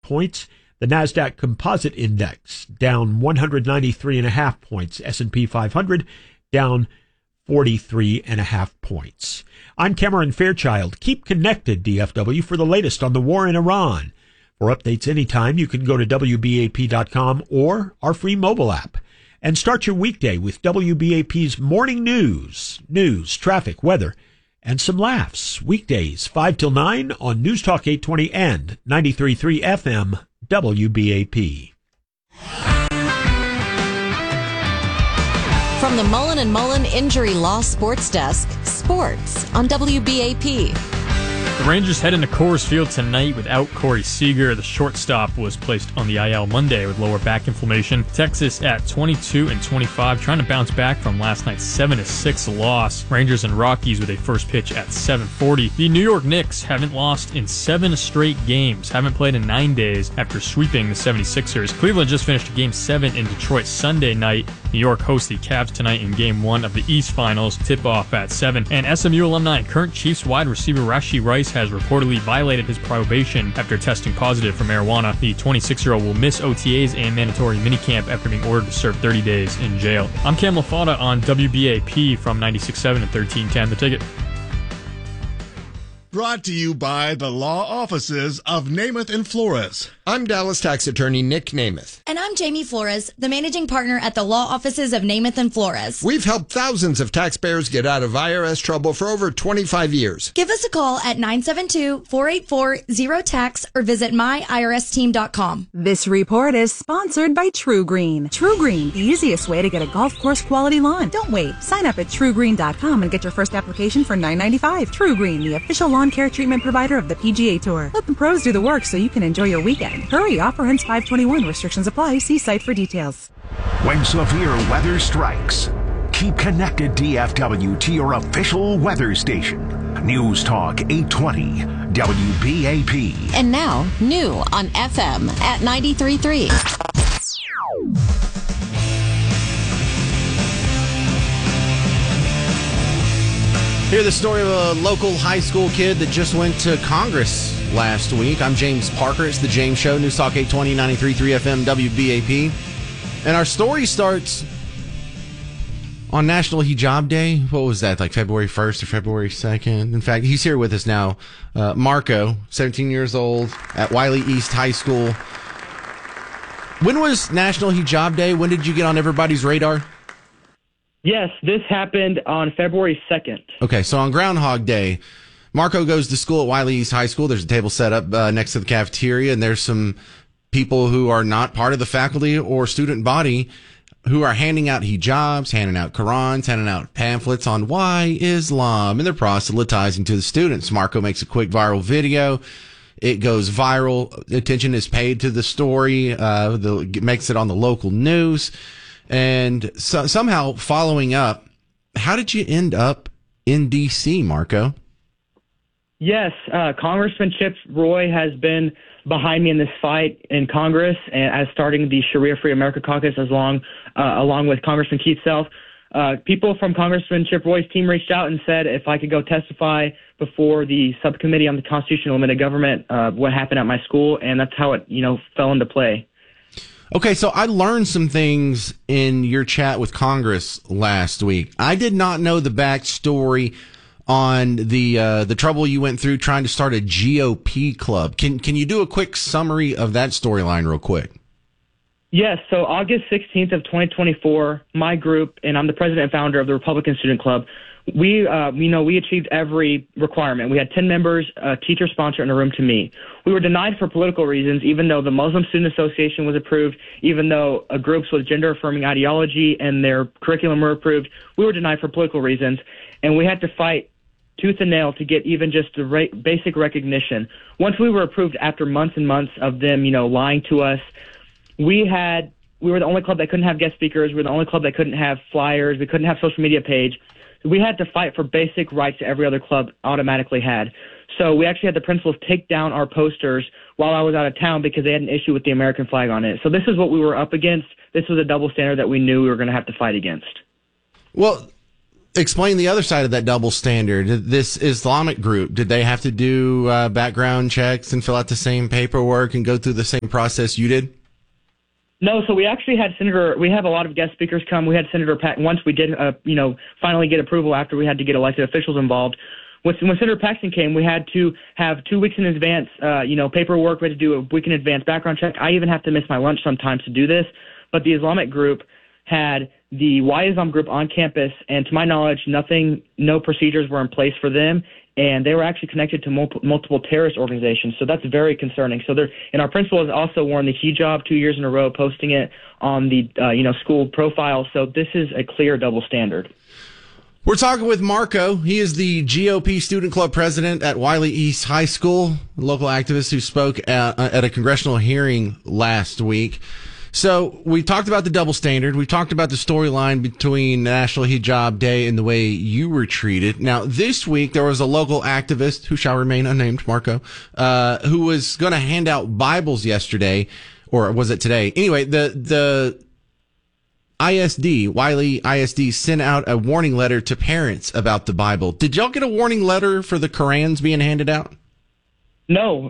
points. The NASDAQ Composite Index down 193.5 points. S&P 500 down 43.5 points. I'm Cameron Fairchild. Keep connected, DFW, for the latest on the war in Iran. For updates anytime, you can go to WBAP.com or our free mobile app. And start your weekday with WBAP's Morning News. News, traffic, weather, and some laughs. Weekdays, 5 till 9 on News Talk 820 and 93.3 FM WBAP. From the Mullen & Mullen Injury Law Sports Desk, sports on WBAP. The Rangers head into Coors Field tonight without Corey Seager. The shortstop was placed on the IL Monday with lower back inflammation. Texas at 22-25, trying to bounce back from last night's 7-6 loss. Rangers and Rockies with a first pitch at 7:40. The New York Knicks haven't lost in 7 straight games, haven't played in 9 days after sweeping the 76ers. Cleveland just finished Game 7 in Detroit Sunday night. New York hosts the Cavs tonight in Game 1 of the East Finals. Tip-off at 7. And SMU alumni and current Chiefs wide receiver Rashee Rice has reportedly violated his probation after testing positive for marijuana. The 26-year-old will miss OTAs and mandatory minicamp after being ordered to serve 30 days in jail. I'm Cam LaFauda on WBAP from 96.7 and 1310. The Ticket. Brought to you by the law offices of Namath and Flores. I'm Dallas tax attorney Nick Namath. And I'm Jamie Flores, the managing partner at the law offices of Namath and Flores. We've helped thousands of taxpayers get out of IRS trouble for over 25 years. Give us a call at 972-484-0TAX or visit myiRSteam.com. This report is sponsored by True Green. True Green, the easiest way to get a golf course quality lawn. Don't wait. Sign up at truegreen.com and get your first application for $9.95. True Green, the official lawn care treatment provider of the PGA Tour. Let the pros do the work so you can enjoy your weekend. Hurry, offer ends 5/21. Restrictions apply. See site for details. When severe weather strikes, keep connected DFW to your official weather station. News Talk 820 WBAP. And now, new on FM at 93.3. Hear the story of a local high school kid that just went to Congress last week. I'm James Parker. It's The James Show, News Talk 820, 93.3 FM, WBAP. And our story starts on National Hijab Day. What was that, like February 1st or February 2nd? In fact, he's here with us now. Marco, 17 years old, at Wiley East High School. When was National Hijab Day? When did you get on everybody's radar? Yes, this happened on February 2nd. Okay, so on Groundhog Day, Marco goes to school at Wiley East High School. There's a table set up next to the cafeteria, and there's some people who are not part of the faculty or student body who are handing out hijabs, handing out Qurans, handing out pamphlets on why Islam, and they're proselytizing to the students. Marco makes a quick viral video. It goes viral. Attention is paid to the story. Makes it on the local news. And so, somehow following up, how did you end up in D.C., Marco? Yes, Congressman Chip Roy has been behind me in this fight in Congress, and as starting the Sharia Free America Caucus along with Congressman Keith Self. People from Congressman Chip Roy's team reached out and said if I could go testify before the subcommittee on the Constitution and Limited Government, what happened at my school, and that's how it, fell into play. Okay, so I learned some things in your chat with Congress last week. I did not know the backstory on the trouble you went through trying to start a GOP club. Can you do a quick summary of that storyline real quick? Yes, so August 16th of 2024, my group, and I'm the president and founder of the Republican Student Club, we achieved every requirement. We had 10 members, a teacher sponsor, and a room to meet. We were denied for political reasons, even though the Muslim Student Association was approved, even though groups with gender-affirming ideology and their curriculum were approved. We were denied for political reasons, and we had to fight tooth and nail to get even just the basic recognition. Once we were approved after months and months of them, lying to us, we were the only club that couldn't have guest speakers. We were the only club that couldn't have flyers. We couldn't have social media page. We had to fight for basic rights that every other club automatically had. So we actually had the principals take down our posters while I was out of town because they had an issue with the American flag on it. So this is what we were up against. This was a double standard that we knew we were going to have to fight against. Well, Explain the other side of that double standard. This Islamic group, did they have to do background checks and fill out the same paperwork and go through the same process you did? No, so we actually had we have a lot of guest speakers come. We had Senator once we did, finally get approval after we had to get elected officials involved. When Senator Paxton came, we had to have 2 weeks in advance, paperwork. We had to do a week in advance background check. I even have to miss my lunch sometimes to do this. But the Islamic group had the Y Islam group on campus, and to my knowledge, no procedures were in place for them, and they were actually connected to multiple terrorist organizations. So that's very concerning. So and our principal has also worn the hijab 2 years in a row, posting it on the school profile. So this is a clear double standard. We're talking with Marco. He is the GOP Student Club president at Wiley East High School, a local activist who spoke at a congressional hearing last week. So we talked about the double standard. We talked about the storyline between National Hijab Day and the way you were treated. Now, this week, there was a local activist, who shall remain unnamed, Marco, who was going to hand out Bibles yesterday, or was it today? Anyway, the Wiley ISD sent out a warning letter to parents about the Bible. Did y'all get a warning letter for the Korans being handed out? No,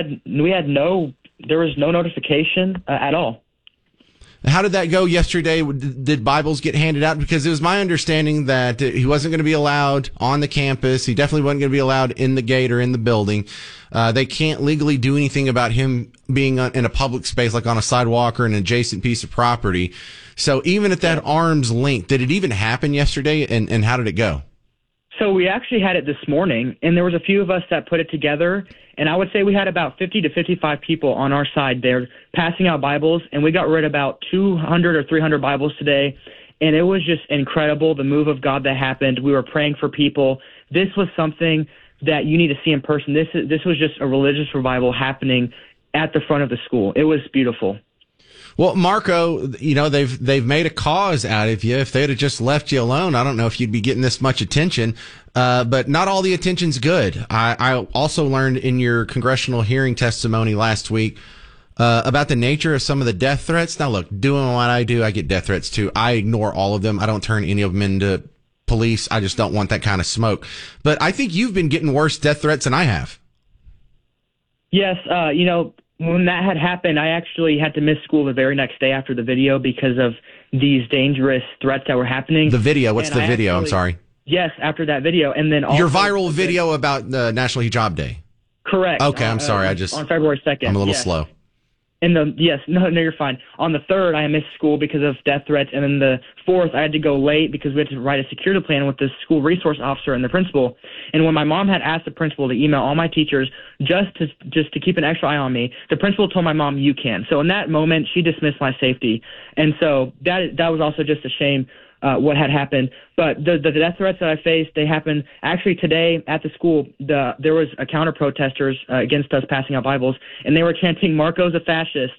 there was no notification at all. How did that go yesterday? Did Bibles get handed out? Because it was my understanding that he wasn't going to be allowed on the campus. He definitely wasn't going to be allowed in the gate or in the building. They can't legally do anything about him being in a public space, like on a sidewalk or an adjacent piece of property. So even at that arm's length, did it even happen yesterday? And how did it go? So we actually had it this morning, and there was a few of us that put it together, and I would say we had about 50 to 55 people on our side there passing out Bibles, and we got rid of about 200 or 300 Bibles today, and it was just incredible, the move of God that happened. We were praying for people. This was something that you need to see in person. This was just a religious revival happening at the front of the school. It was beautiful. Well, Marco, they've made a cause out of you. If they'd have just left you alone, I don't know if you'd be getting this much attention. But not all the attention's good. I also learned in your congressional hearing testimony last week about the nature of some of the death threats. Now, look, doing what I do, I get death threats too. I ignore all of them. I don't turn any of them into police. I just don't want that kind of smoke. But I think you've been getting worse death threats than I have. Yes, when that had happened, I actually had to miss school the very next day after the video because of these dangerous threats that were happening. The video? What's the video? I'm sorry. Yes, after that video. And then also your viral video about National Hijab Day. Correct. Okay, I'm sorry. On February 2nd. I'm a little slow. And no, you're fine. On the 3rd, I missed school because of death threats, and then the 4th, I had to go late because we had to write a security plan with the school resource officer and the principal. And when my mom had asked the principal to email all my teachers just to keep an extra eye on me, the principal told my mom, "You can." So in that moment, she dismissed my safety, and so that was also just a shame. What had happened. But the death threats that I faced, they happened actually today at the school. There was a counter protesters against us passing out Bibles, and they were chanting, "Marco's a fascist."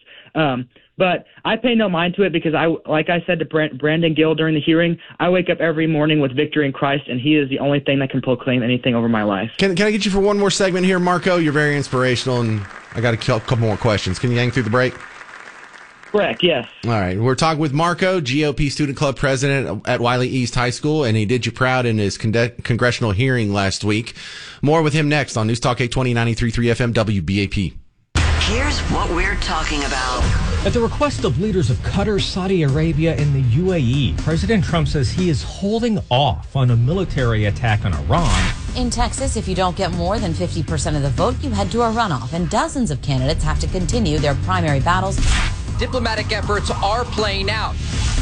But I pay no mind to it because like I said to Brandon Gill during the hearing, I wake up every morning with victory in Christ, and he is the only thing that can proclaim anything over my life. Can I get you for one more segment here, Marco? You're very inspirational, and I got a couple more questions. Can you hang through the break? Correct, yes. All right. We're talking with Marco, GOP Student Club president at Wiley East High School, and he did you proud in his congressional hearing last week. More with him next on News Talk 820 93.3 FM WBAP. Here's what we're talking about. At the request of leaders of Qatar, Saudi Arabia, and the UAE, President Trump says he is holding off on a military attack on Iran. In Texas, if you don't get more than 50% of the vote, you head to a runoff, and dozens of candidates have to continue their primary battles. Diplomatic efforts are playing out.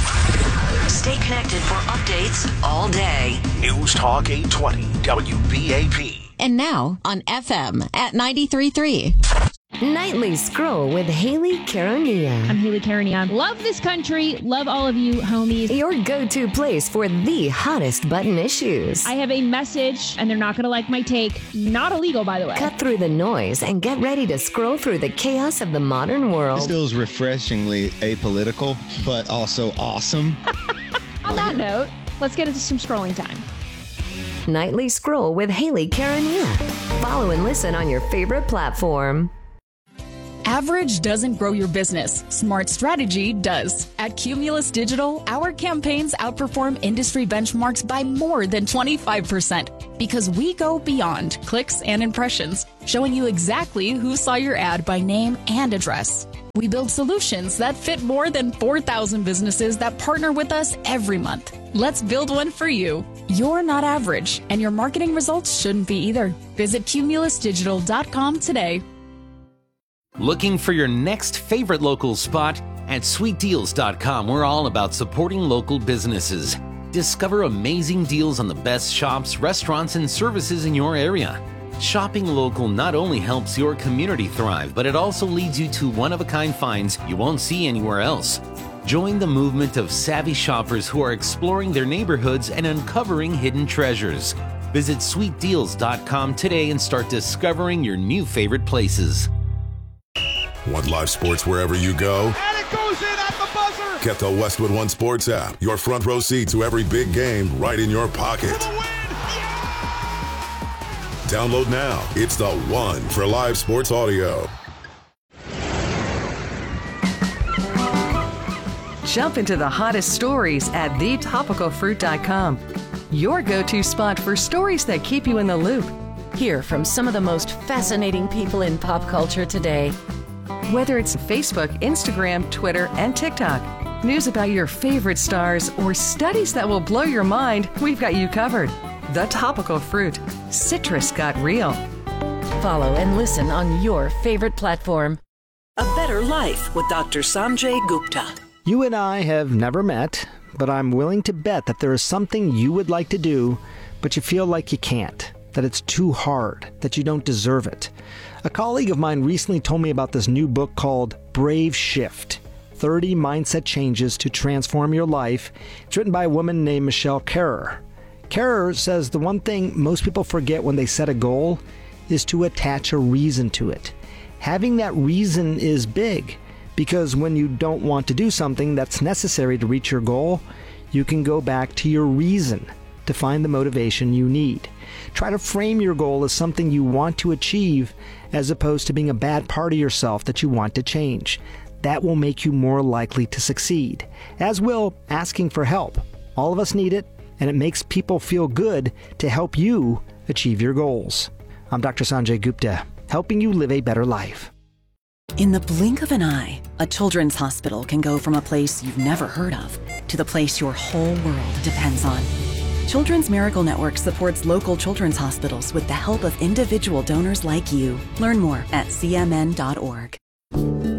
Stay connected for updates all day. News Talk 820 WBAP. And now on FM at 93.3. Nightly Scroll with Haley Carania. I'm Haley Carania. Love this country. Love all of you, homies. Your go-to place for the hottest button issues. I have a message, and they're not going to like my take. Not illegal, by the way. Cut through the noise and get ready to scroll through the chaos of the modern world. This feels refreshingly apolitical, but also awesome. On that note, let's get into some scrolling time. Nightly Scroll with Haley Carania. Follow and listen on your favorite platform. Average doesn't grow your business. Smart strategy does. At Cumulus Digital, our campaigns outperform industry benchmarks by more than 25% because we go beyond clicks and impressions, showing you exactly who saw your ad by name and address. We build solutions that fit more than 4,000 businesses that partner with us every month. Let's build one for you. You're not average, and your marketing results shouldn't be either. Visit cumulusdigital.com today. Looking for your next favorite local spot? At sweetdeals.com, we're all about supporting local businesses. Discover amazing deals on the best shops, restaurants, and services in your area. Shopping local not only helps your community thrive, but it also leads you to one-of-a-kind finds you won't see anywhere else. Join the movement of savvy shoppers who are exploring their neighborhoods and uncovering hidden treasures. Visit sweetdeals.com today and start discovering your new favorite places. Want live sports wherever you go? And it goes in at the buzzer! Get the Westwood One Sports app. Your front row seat to every big game right in your pocket. Download now. It's the one for live sports audio. Jump into the hottest stories at thetopicalfruit.com. Your go-to spot for stories that keep you in the loop. Hear from some of the most fascinating people in pop culture today. Whether it's Facebook, Instagram, Twitter, and TikTok, news about your favorite stars, or studies that will blow your mind, we've got you covered. The Topical Fruit. Citrus got real. Follow and listen on your favorite platform. A Better Life with Dr. Sanjay Gupta. You and I have never met, but I'm willing to bet that there is something you would like to do, but you feel like you can't, that it's too hard, that you don't deserve it. A colleague of mine recently told me about this new book called Brave Shift, 30 Mindset Changes to Transform Your Life. It's written by a woman named Michelle Kerrer. Kerrer says the one thing most people forget when they set a goal is to attach a reason to it. Having that reason is big, because when you don't want to do something that's necessary to reach your goal, you can go back to your reason to find the motivation you need. Try to frame your goal as something you want to achieve as opposed to being a bad part of yourself that you want to change. That will make you more likely to succeed, as will asking for help. All of us need it, and it makes people feel good to help you achieve your goals. I'm Dr. Sanjay Gupta, helping you live a better life. In the blink of an eye, a children's hospital can go from a place you've never heard of to the place your whole world depends on. Children's Miracle Network supports local children's hospitals with the help of individual donors like you. Learn more at cmn.org.